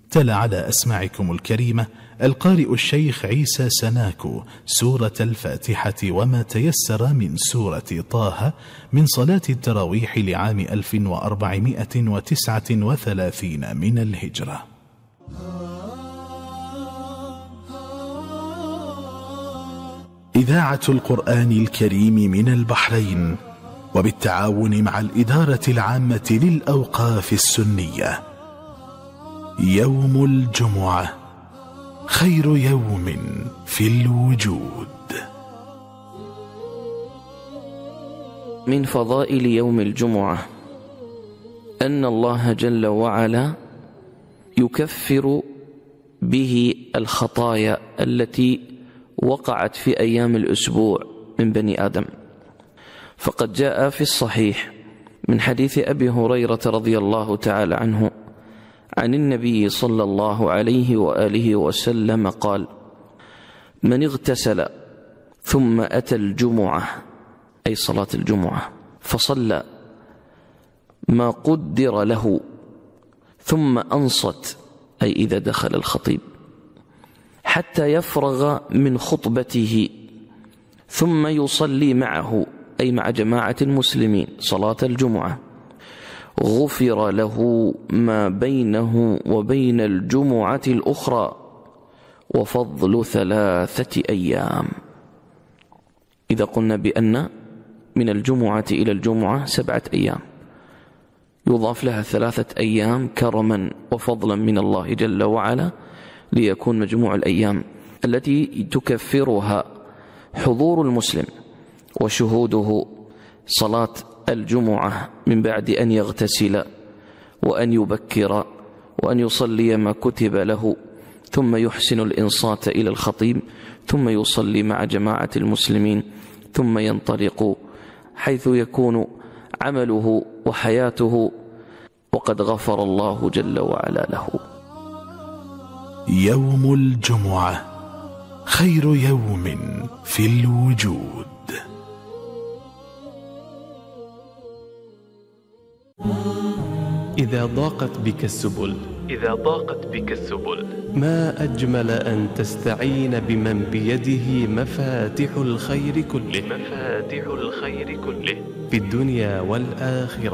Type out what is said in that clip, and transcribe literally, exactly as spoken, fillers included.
تلا على أسماعكم الكريمة القارئ الشيخ عيسى سناكو سورة الفاتحة وما تيسر من سورة طه من صلاة التراويح لعام ألف وأربعمائة وتسعة وثلاثين من الهجرة. إذاعة القرآن الكريم من البحرين وبالتعاون مع الإدارة العامة للأوقاف السنية. يوم الجمعة خير يوم في الوجود. من فضائل يوم الجمعة أن الله جل وعلا يكفر به الخطايا التي وقعت في أيام الأسبوع من بني آدم. فقد جاء في الصحيح من حديث أبي هريرة رضي الله تعالى عنه عن النبي صلى الله عليه وآله وسلم قال: من اغتسل ثم أتى الجمعة، أي صلاة الجمعة، فصلى ما قدر له ثم أنصت، أي إذا دخل الخطيب، حتى يفرغ من خطبته ثم يصلي معه، أي مع جماعة المسلمين صلاة الجمعة، غفر له ما بينه وبين الجمعة الأخرى وفضل ثلاثة أيام. إذا قلنا بأن من الجمعة إلى الجمعة سبعة أيام، يضاف لها ثلاثة أيام كرما وفضلا من الله جل وعلا، ليكون مجموع الأيام التي تكفرها حضور المسلم وشهوده صلاة الجمعة من بعد أن يغتسل وأن يبكر وأن يصلي ما كتب له، ثم يحسن الإنصات إلى الخطيب، ثم يصلي مع جماعة المسلمين، ثم ينطلق حيث يكون عمله وحياته، وقد غفر الله جل وعلا له. يوم الجمعة خير يوم في الوجود. إذا ضاقت بك السبل إذا ضاقت بك السبل ما أجمل أن تستعين بمن بيده مفاتح الخير كله مفاتح الخير كله في الدنيا والآخرة.